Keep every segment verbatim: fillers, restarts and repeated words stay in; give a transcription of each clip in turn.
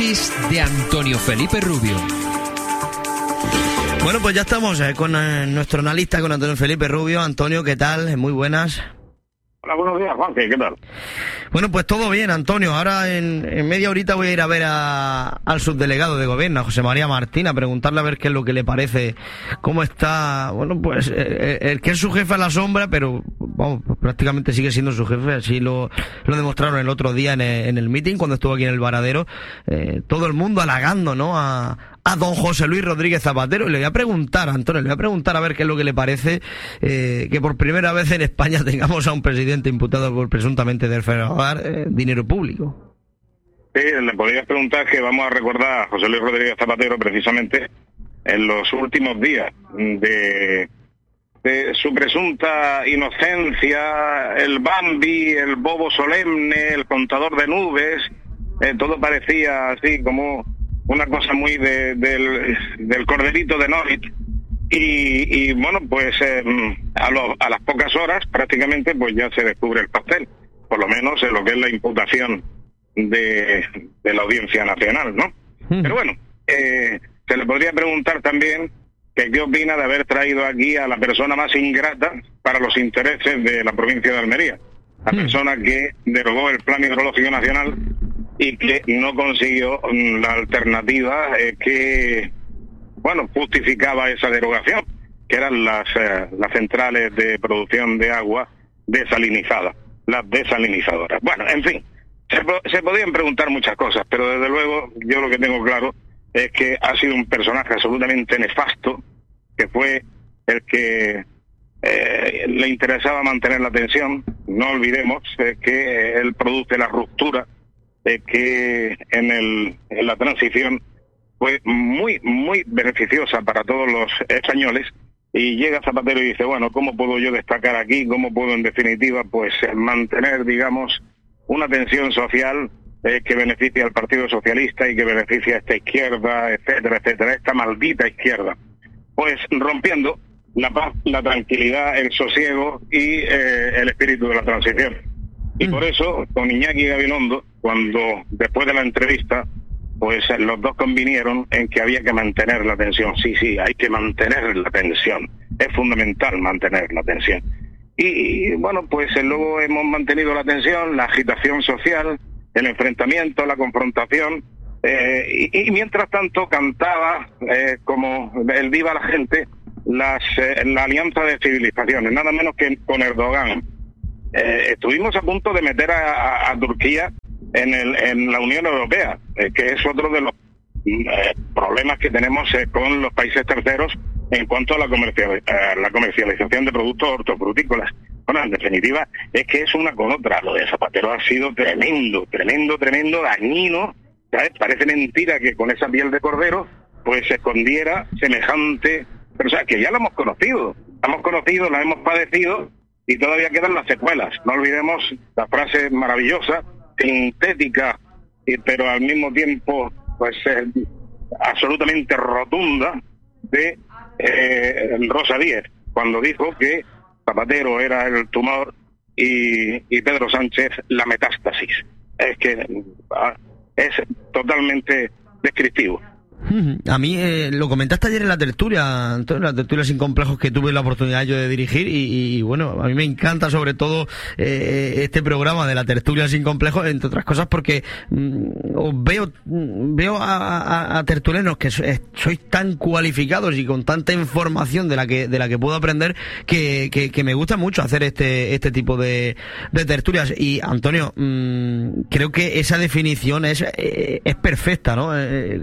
análisis de Antonio Felipe Rubio. Bueno, pues ya estamos eh, con eh, nuestro analista, con Antonio Felipe Rubio. Antonio, ¿qué tal? Muy buenas. Hola, buenos días, Juan, ¿qué tal? Bueno, pues todo bien, Antonio. Ahora en, en media horita voy a ir a ver a, al subdelegado de gobierno, a José María Martín, a preguntarle a ver qué es lo que le parece, cómo está, bueno, pues eh, el que es su jefe a la sombra, pero vamos, pues, prácticamente sigue siendo su jefe, así lo, lo demostraron el otro día en el, en el meeting, cuando estuvo aquí en el Varadero, eh, todo el mundo halagando, ¿no?, a, a don José Luis Rodríguez Zapatero. Y le voy a preguntar, Antonio, le voy a preguntar a ver qué es lo que le parece eh, que por primera vez en España tengamos a un presidente imputado por presuntamente defraudar eh, dinero público. Sí, le podría preguntar que vamos a recordar a José Luis Rodríguez Zapatero precisamente en los últimos días de, de su presunta inocencia, el Bambi, el bobo solemne, el contador de nubes, eh, todo parecía así como una cosa muy de, del, del corderito de Norit. Y, y bueno, pues eh, a, lo, a las pocas horas prácticamente pues ya se descubre el pastel, por lo menos en lo que es la imputación de, de la Audiencia Nacional, ¿no? Mm. Pero bueno, eh, se le podría preguntar también que qué opina de haber traído aquí a la persona más ingrata para los intereses de la provincia de Almería, la mm. persona que derogó el Plan Hidrológico Nacional y que no consiguió la alternativa eh, que, bueno, justificaba esa derogación, que eran las, eh, las centrales de producción de agua desalinizada, las desalinizadoras. Bueno, en fin, se, se podían preguntar muchas cosas, pero desde luego yo lo que tengo claro es que ha sido un personaje absolutamente nefasto, que fue el que eh, le interesaba mantener la tensión. No olvidemos eh, que él produce la ruptura eh, que en, el, en la transición fue muy, muy beneficiosa para todos los españoles, y llega Zapatero y dice, bueno, ¿cómo puedo yo destacar aquí? ¿Cómo puedo, en definitiva, pues mantener, digamos, una tensión social eh, que beneficie al Partido Socialista y que beneficie a esta izquierda, etcétera, etcétera, esta maldita izquierda? Pues rompiendo la paz, la tranquilidad, el sosiego y eh, el espíritu de la transición. Y por eso, con Iñaki Gabilondo, cuando después de la entrevista, pues los dos convinieron en que había que mantener la tensión. Sí, sí, hay que mantener la tensión. Es fundamental mantener la tensión. Y, y bueno, pues luego hemos mantenido la tensión, la agitación social, el enfrentamiento, la confrontación, eh, y, y mientras tanto cantaba, eh, como el viva la gente, las, eh, la alianza de civilizaciones, nada menos que con Erdogan. Eh, estuvimos a punto de meter a, a, a Turquía en, el, en la Unión Europea, eh, que es otro de los eh, problemas que tenemos eh, con los países terceros en cuanto a la, comercial, a la comercialización de productos hortofrutícolas. Bueno, en definitiva, es que es una con otra. Lo de Zapatero ha sido tremendo, tremendo, tremendo, dañino, ¿sabes? Parece mentira que con esa piel de cordero pues se escondiera semejante... Pero o sea, que ya lo hemos conocido, la hemos conocido, la hemos padecido, y todavía quedan las secuelas. No olvidemos la frase maravillosa, sintética, y, pero al mismo tiempo pues eh, absolutamente rotunda de eh, Rosa Díez, cuando dijo que Zapatero era el tumor y, y Pedro Sánchez la metástasis. Es que ah, es totalmente descriptivo. A mí, eh, lo comentaste ayer en la tertulia, Antonio, la tertulia sin complejos que tuve la oportunidad yo de dirigir, y, y bueno, a mí me encanta sobre todo eh, este programa de la tertulia sin complejos, entre otras cosas porque mm, os veo veo a, a, a tertulianos que sois, sois tan cualificados y con tanta información de la que de la que puedo aprender, que, que, que me gusta mucho hacer este este tipo de, de tertulias. Y Antonio, mmm, creo que esa definición es eh, es perfecta, ¿no? Eh,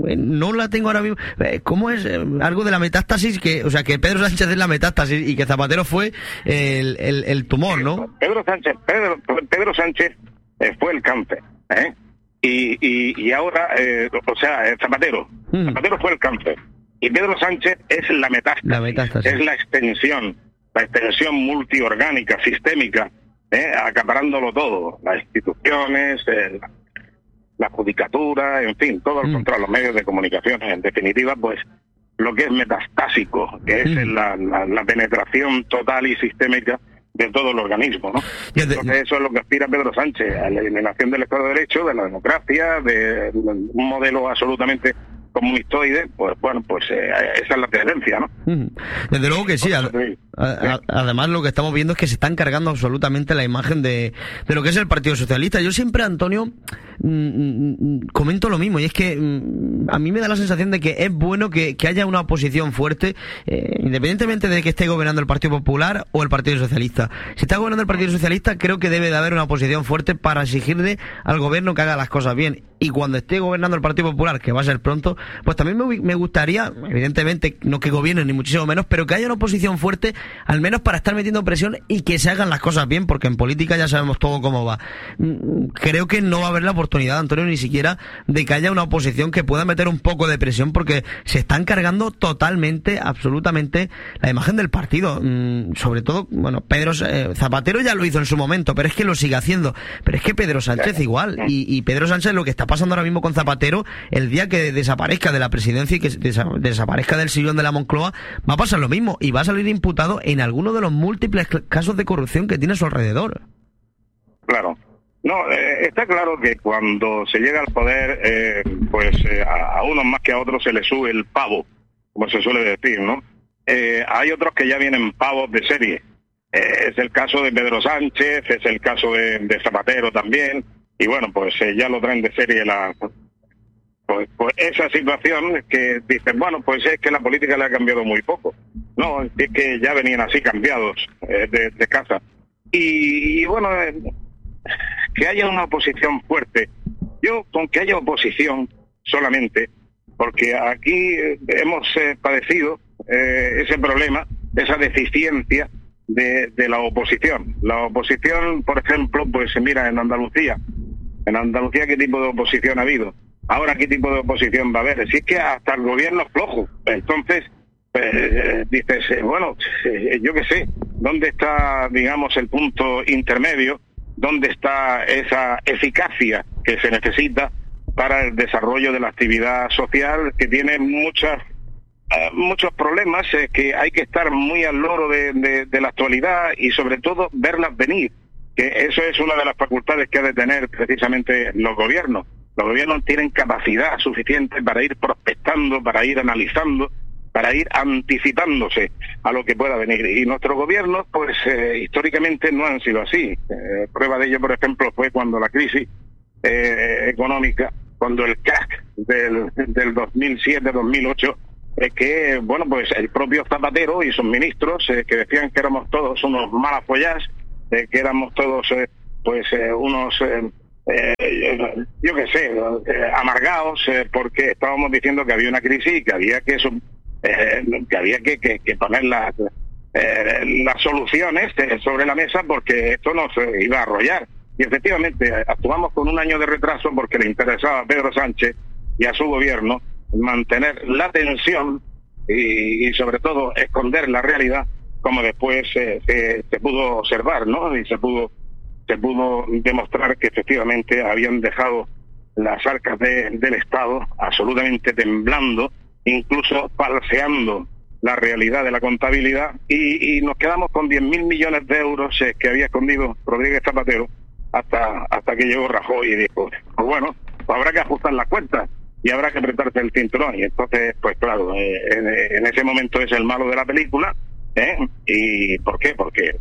no la tengo ahora mismo. ¿Cómo es? Algo de la metástasis, que, o sea, que Pedro Sánchez es la metástasis y que Zapatero fue el, el, el tumor, ¿no? Pedro Sánchez, Pedro, Pedro Sánchez eh, fue el cáncer, ¿eh? Y, y, y ahora, eh, o sea, Zapatero, mm. Zapatero fue el cáncer. Y Pedro Sánchez es la metástasis, la metástasis. Es la extensión, la extensión multiorgánica, sistémica, ¿eh? Acaparándolo todo, las instituciones, eh, la, la judicatura, en fin, todo el mm. control, los medios de comunicación, en definitiva, pues lo que es metastásico, que es mm. la, la, la penetración total y sistémica de todo el organismo, ¿no? Entonces eso es lo que aspira Pedro Sánchez, a la eliminación del Estado de Derecho, de la democracia, de un modelo absolutamente comunistoide. Pues bueno, pues eh, esa es la tendencia, ¿no? Desde luego que sí. Ad a además lo que estamos viendo es que se están cargando absolutamente la imagen de, de lo que es el Partido Socialista. Yo siempre, Antonio, mmm, comento lo mismo, y es que mmm, a mí me da la sensación de que es bueno que, que haya una oposición fuerte, eh, independientemente de que esté gobernando el Partido Popular o el Partido Socialista. Si está gobernando el Partido Socialista, creo que debe de haber una oposición fuerte para exigirle al gobierno que haga las cosas bien. Y cuando esté gobernando el Partido Popular, que va a ser pronto, pues también me, me gustaría, evidentemente, no que gobiernen ni muchísimo menos, pero que haya una oposición fuerte, al menos para estar metiendo presión y que se hagan las cosas bien, porque en política ya sabemos todo cómo va. Creo que no va a haber la oportunidad, Antonio, ni siquiera de que haya una oposición que pueda meter un poco de presión, porque se están cargando totalmente, absolutamente, la imagen del partido. Sobre todo, bueno, Pedro eh, Zapatero ya lo hizo en su momento, pero es que lo sigue haciendo. Pero es que Pedro Sánchez igual, y, y Pedro Sánchez, lo que está pasando ahora mismo con Zapatero, el día que desaparezca de la presidencia y que desa desaparezca del sillón de la Moncloa, va a pasar lo mismo, y va a salir imputado en alguno de los múltiples casos de corrupción que tiene a su alrededor. Claro. No, eh, está claro que cuando se llega al poder, eh, pues eh, a, a unos más que a otros se les sube el pavo, como se suele decir, ¿no? Eh, hay otros que ya vienen pavos de serie. Eh, es el caso de Pedro Sánchez, es el caso de, de Zapatero también, y bueno, pues eh, ya lo traen de serie la... Pues, pues esa situación que dicen, bueno, pues es que la política le ha cambiado muy poco. No, es que ya venían así cambiados eh, de, de casa. Y, y bueno, eh, que haya una oposición fuerte. Yo, con que haya oposición solamente, porque aquí eh, hemos eh, padecido eh, ese problema, esa deficiencia de, de la oposición. La oposición, por ejemplo, pues mira, en Andalucía, en Andalucía, ¿qué tipo de oposición ha habido? Ahora, ¿qué tipo de oposición va a haber? Si es que hasta el gobierno es flojo. Entonces, eh, dices, eh, bueno, eh, yo qué sé, ¿dónde está, digamos, el punto intermedio? ¿Dónde está esa eficacia que se necesita para el desarrollo de la actividad social, que tiene muchas, eh, muchos problemas, eh, que hay que estar muy al loro de, de, de la actualidad y sobre todo verlas venir? Que eso es una de las facultades que ha de tener precisamente los gobiernos. Los gobiernos tienen capacidad suficiente para ir prospectando, para ir analizando, para ir anticipándose a lo que pueda venir. Y nuestros gobiernos, pues eh, históricamente no han sido así. Eh, prueba de ello, por ejemplo, fue cuando la crisis eh, económica, cuando el crack del, del dos mil siete dos mil ocho, eh, que, bueno, pues el propio Zapatero y sus ministros, eh, que decían que éramos todos unos malafollás, eh, que éramos todos, eh, pues, eh, unos... Eh, Eh, yo qué sé, eh, amargados, eh, porque estábamos diciendo que había una crisis y que había que, eh, que, había que, que, que poner las, eh, las soluciones sobre la mesa, porque esto no se iba a arrollar. Y efectivamente actuamos con un año de retraso porque le interesaba a Pedro Sánchez y a su gobierno mantener la tensión y, y sobre todo esconder la realidad, como después eh, se, se pudo observar, ¿no? Y se pudo se pudo demostrar que efectivamente habían dejado las arcas de, del Estado absolutamente temblando, incluso falseando la realidad de la contabilidad, y, y nos quedamos con diez mil millones de euros eh, que había escondido Rodríguez Zapatero hasta hasta que llegó Rajoy y dijo, pues bueno, pues habrá que ajustar las cuentas y habrá que apretarse el cinturón. Y entonces, pues claro, eh, en, en ese momento es el malo de la película, ¿eh? ¿Y por qué? Porque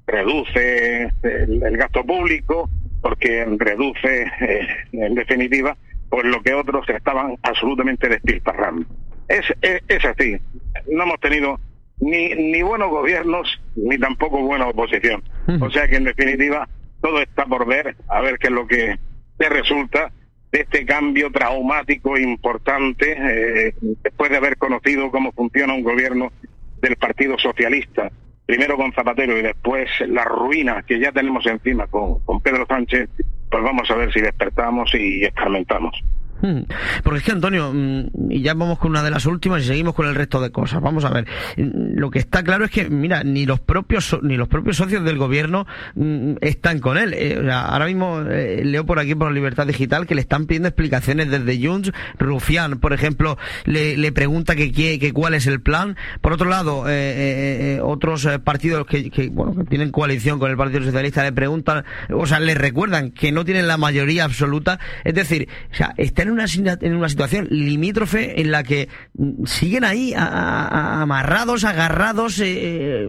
reduce el, el gasto público, porque reduce, eh, en definitiva, pues lo que otros estaban absolutamente despilfarrando. Es, es, es así. No hemos tenido ni, ni buenos gobiernos, ni tampoco buena oposición. O sea que, en definitiva, todo está por ver, a ver qué es lo que te resulta de este cambio traumático importante, eh, después de haber conocido cómo funciona un gobierno del Partido Socialista, primero con Zapatero y después la ruina que ya tenemos encima con, con Pedro Sánchez. Pues vamos a ver si despertamos y escarmentamos. Porque es que, Antonio, y ya vamos con una de las últimas y seguimos con el resto de cosas. Vamos a ver, lo que está claro es que, mira, ni los propios ni los propios socios del gobierno están con él. Eh, o sea, ahora mismo eh, leo por aquí por Libertad Digital que le están pidiendo explicaciones desde Junts. Rufián, por ejemplo, le, le pregunta que, que, que cuál es el plan. Por otro lado, eh, eh, otros partidos que, que, bueno, que tienen coalición con el Partido Socialista le preguntan, o sea, le recuerdan que no tienen la mayoría absoluta. Es decir, o sea, están en una, en una situación limítrofe en la que siguen ahí a, a, amarrados, agarrados, eh,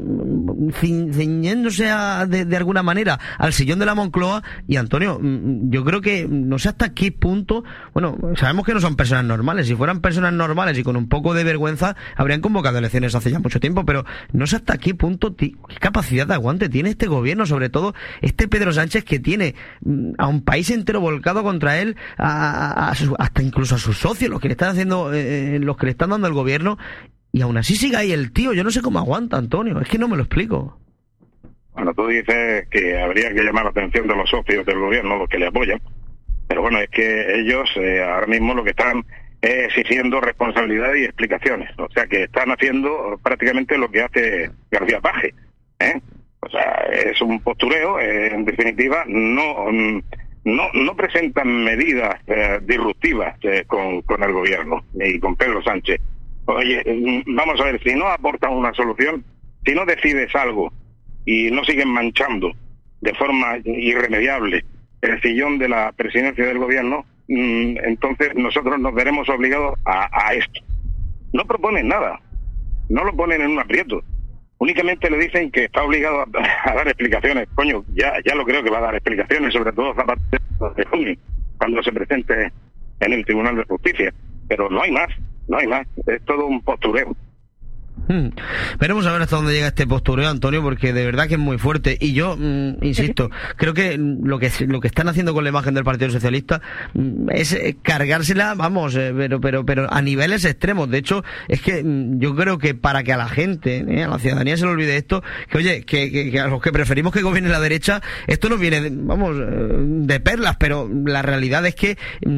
ciñéndose a, de, de alguna manera al sillón de la Moncloa. Y Antonio, yo creo que no sé hasta qué punto, bueno, sabemos que no son personas normales. Si fueran personas normales y con un poco de vergüenza habrían convocado elecciones hace ya mucho tiempo, pero no sé hasta qué punto, qué capacidad de aguante tiene este gobierno, sobre todo este Pedro Sánchez, que tiene a un país entero volcado contra él, a, a, a su, hasta incluso a sus socios, los que le están haciendo, eh, los que le están dando el gobierno, y aún así sigue ahí el tío. Yo no sé cómo aguanta, Antonio, es que no me lo explico. Bueno, tú dices que habría que llamar la atención de los socios del gobierno, los que le apoyan, pero bueno, es que ellos eh, ahora mismo lo que están es exigiendo responsabilidad y explicaciones, o sea que están haciendo prácticamente lo que hace García Paje, ¿eh? O sea, es un postureo, eh, en definitiva, no... No, no presentan medidas eh, disruptivas eh, con, con el gobierno y con Pedro Sánchez. Oye, vamos a ver, si no aportan una solución, si no decides algo y no siguen manchando de forma irremediable el sillón de la presidencia del gobierno, mmm, entonces nosotros nos veremos obligados a, a esto. No proponen nada, no lo ponen en un aprieto. Únicamente le dicen que está obligado a, a dar explicaciones. Coño, ya ya lo creo que va a dar explicaciones, sobre todo Zapatero de junio, cuando se presente en el Tribunal de Justicia. Pero no hay más, no hay más. Es todo un postureo. Hmm. Veremos a ver hasta dónde llega este postureo, Antonio, porque de verdad que es muy fuerte. Y yo, mm, insisto, creo que lo que lo que están haciendo con la imagen del Partido Socialista mm, es cargársela, vamos, eh, pero pero pero a niveles extremos. De hecho, es que mm, yo creo que para que a la gente, eh, a la ciudadanía se le olvide esto, que oye, que, que, que a los que preferimos que gobierne la derecha, esto nos viene, de, vamos, de perlas, pero la realidad es que mm,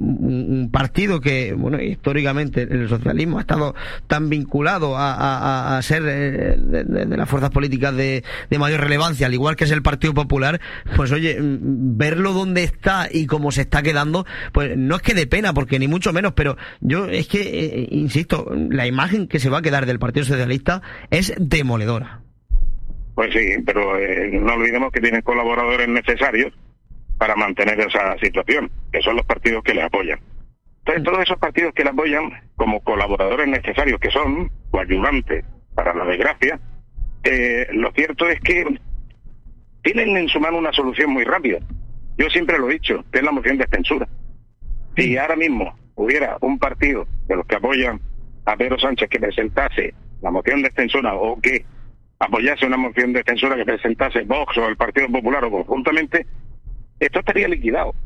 un partido que, bueno, históricamente el socialismo ha estado tan vinculado a A, a ser eh, de, de, de las fuerzas políticas de, de mayor relevancia, al igual que es el Partido Popular, pues oye, verlo donde está y cómo se está quedando, pues no es que de pena, porque ni mucho menos, pero yo es que, eh, insisto, la imagen que se va a quedar del Partido Socialista es demoledora. Pues sí, pero eh, no olvidemos que tienen colaboradores necesarios para mantener esa situación, que son los partidos que le apoyan. Entonces, todos esos partidos que le apoyan, como colaboradores necesarios que son, o ayudantes para la desgracia, eh, lo cierto es que tienen en su mano una solución muy rápida. Yo siempre lo he dicho, que es la moción de censura. Si ahora mismo hubiera un partido de los que apoyan a Pedro Sánchez que presentase la moción de censura, o que apoyase una moción de censura que presentase Vox o el Partido Popular o conjuntamente, esto estaría liquidado.